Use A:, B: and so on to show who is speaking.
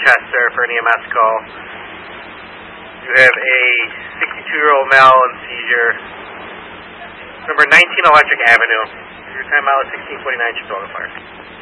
A: Chester for an EMS call. You have a 62-year-old male in seizure. Number 19 Electric Avenue. Your time out is 16:49. Chicago Fire.